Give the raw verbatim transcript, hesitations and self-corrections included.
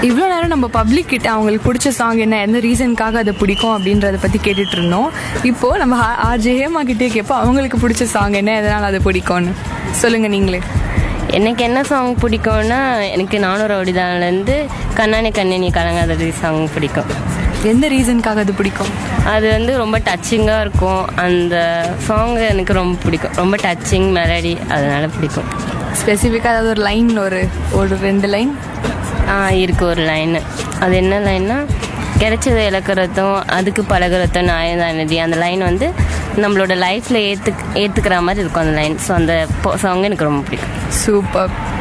இவ்வளோ நேரம் நம்ம பப்ளிக் கிட்ட அவங்களுக்கு பிடிச்ச சாங் என்ன, எந்த ரீசனுக்காக அதை பிடிக்கும் அப்படின்றத பற்றி கேட்டுட்டு இருந்தோம். இப்போது நம்ம ஆர்ஜே ஹேமா கிட்டே கேட்போம் அவங்களுக்கு பிடிச்ச சாங் என்ன, எதனால் அதை பிடிக்கும்னு. சொல்லுங்கள் நீங்களே. எனக்கு என்ன சாங் பிடிக்கும்னா, எனக்கு நானூறு அப்படிதான்லேருந்து கண்ணானே கண்ணனி கலங்காதது சாங் பிடிக்கும். எந்த ரீசனுக்காக அது பிடிக்கும்? அது வந்து ரொம்ப டச்சிங்காக இருக்கும். அந்த சாங் எனக்கு ரொம்ப பிடிக்கும். ரொம்ப டச்சிங் மெலடி, அதனால பிடிக்கும். ஸ்பெசிஃபிக்காக அதாவது ஒரு லைன், ஒரு ஒரு ரெண்டு லைன் இருக்குது ஒரு லைனு. அது என்ன லைன்னா, கிடைச்சதை இழக்கிறதும் அதுக்கு பழகிறதும் நியாயதானதி. அந்த லைன் வந்து நம்மளோட லைஃப்பில் ஏற்று ஏற்றுக்கிற மாதிரி இருக்கும் அந்த லைன். ஸோ அந்த சாங் எனக்கு ரொம்ப பிடிக்கும். சூப்பர்.